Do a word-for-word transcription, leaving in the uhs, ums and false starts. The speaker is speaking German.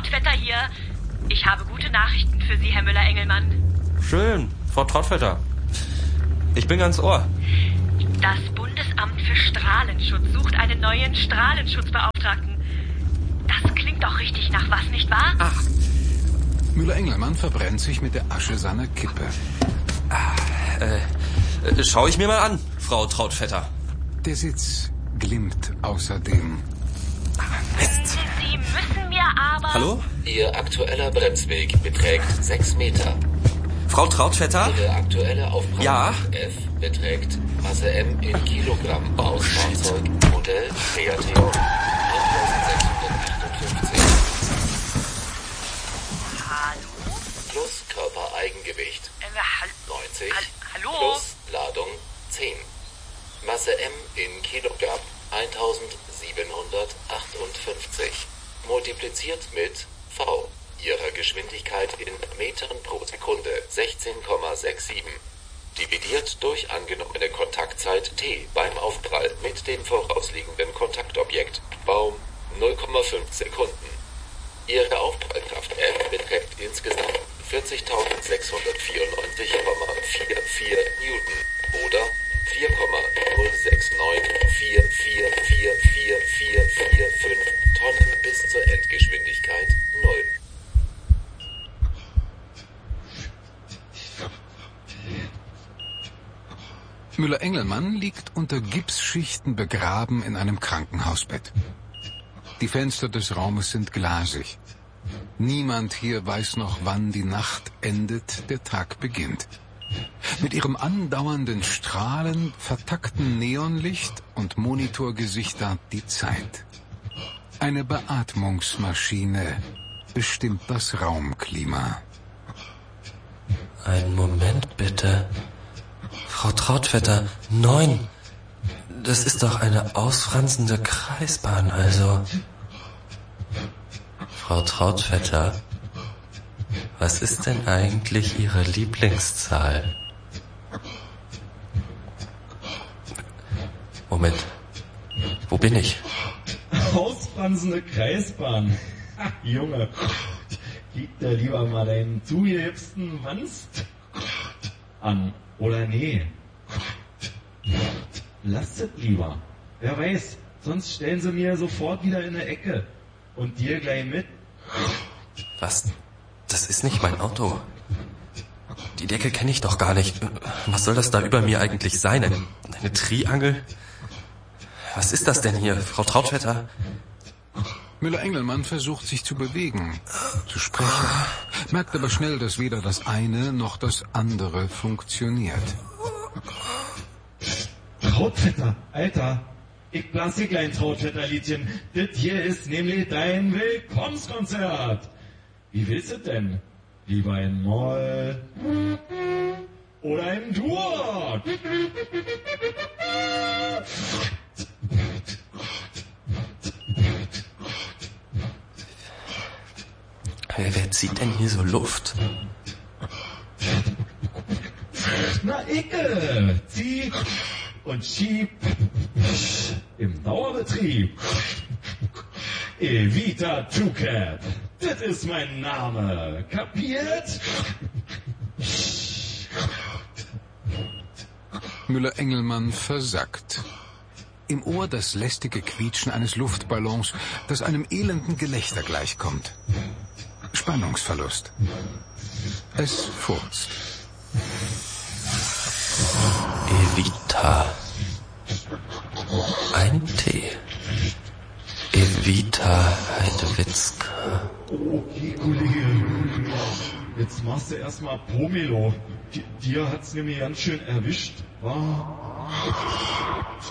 Trautvetter hier. Ich habe gute Nachrichten für Sie, Herr Müller-Engelmann. Schön, Frau Trautvetter. Ich bin ganz Ohr. Das Bundesamt für Strahlenschutz sucht einen neuen Strahlenschutzbeauftragten. Das klingt doch richtig nach was, nicht wahr? Ach. Müller-Engelmann verbrennt sich mit der Asche seiner Kippe. Ah, äh, schau ich mir mal an, Frau Trautvetter. Der Sitz glimmt außerdem. Mist. Sie müssen mir aber... Hallo? Ihr aktueller Bremsweg beträgt sechs Meter. Frau Trautvetter? Ihre aktuelle Aufprall Ja? F beträgt Masse M in Kilogramm aus Fahrzeug Modell Fiat eintausendsechshundertachtundfünfzig. Hallo? Plus Körpereigengewicht Äh, hall neunzig. hall hallo? Plus Ladung zehn. Masse M in Kilogramm eintausendsiebenhundertachtundfünfzig. Multipliziert mit V. Ihrer Geschwindigkeit in Metern pro Sekunde sechzehn Komma siebenundsechzig. Dividiert durch angenommene Kontaktzeit T beim Aufprall mit dem vorausliegenden Kontaktobjekt Baum null Komma fünf Sekunden. Ihre Aufprallkraft F beträgt insgesamt vierzigtausendsechshundertvierundneunzig Komma vierundvierzig Newton oder vier Komma null sechs neun vier vier vier vier vier vier fünf Tonnen bis zur Endgeschwindigkeit null. Müller-Engelmann liegt unter Gipsschichten begraben in einem Krankenhausbett. Die Fenster des Raumes sind glasig. Niemand hier weiß noch, wann die Nacht endet, der Tag beginnt. Mit ihrem andauernden Strahlen vertakten Neonlicht und Monitorgesichter die Zeit. Eine Beatmungsmaschine bestimmt das Raumklima. Einen Moment bitte. Frau Trautvetter, neun. Das ist doch eine ausfranzende Kreisbahn, also. Frau Trautvetter, was ist denn eigentlich Ihre Lieblingszahl? Moment, wo bin ich? Ausfranzende Kreisbahn. Ha, Junge, gib dir lieber mal deinen zugehipsten Wanst an. Oder nee. Lasst es lieber. Wer weiß, sonst stellen sie mir sofort wieder in eine Ecke. Und dir gleich mit. Was? Das ist nicht mein Auto. Die Decke kenne ich doch gar nicht. Was soll das da über mir eigentlich sein? Eine, eine Triangel? Was ist das denn hier, Frau Trautvetter? Müller-Engelmann versucht sich zu bewegen, zu sprechen, merkt aber schnell, dass weder das eine noch das andere funktioniert. Trautvetter, Alter, ich blas hier klein Trautvetter-Liedchen. Das hier ist nämlich dein Willkommenskonzert. Wie willst du denn? Lieber in Moll oder in Dur? Wer, wer zieht denn hier so Luft? Na, Icke, zieh und schieb im Dauerbetrieb. Evita Tucat, das ist mein Name, kapiert? Müller-Engelmann versackt. Im Ohr das lästige Quietschen eines Luftballons, das einem elenden Gelächter gleichkommt. Spannungsverlust. Es furzt. Evita. Ein T. Evita Heidewitzka. Okay, Kollege, jetzt machst du erstmal Pomelo. Di- Dir hat's nämlich ganz schön erwischt, wa?